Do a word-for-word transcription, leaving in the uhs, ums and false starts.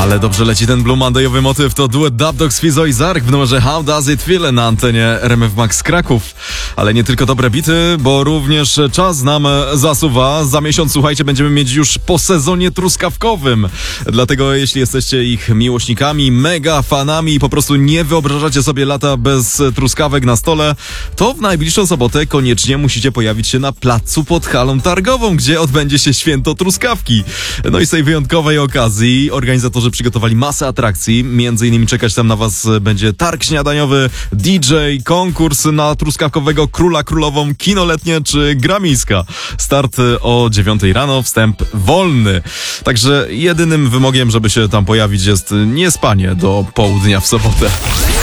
Ale dobrze leci ten Blue Monday'owy motyw, to duet Dub Dogs, Fizo i Zark w numerze How Does It Feel na antenie R M F Max Kraków. Ale nie tylko dobre bity, bo również czas nam zasuwa. Za miesiąc, słuchajcie, będziemy mieć już po sezonie truskawkowym. Dlatego jeśli jesteście ich miłośnikami, mega fanami i po prostu nie wyobrażacie sobie lata bez truskawek na stole, to w najbliższą sobotę koniecznie musicie pojawić się na placu pod halą targową, gdzie odbędzie się święto truskawki. No i z tej wyjątkowej okazji organizatorzy przygotowali masę atrakcji, między innymi czekać tam na was będzie targ śniadaniowy, D J, konkurs na truskawkowego króla, królową, kino letnie czy gramiska. Start o dziewiątej rano, wstęp wolny. Także jedynym wymogiem, żeby się tam pojawić, jest niespanie do południa w sobotę.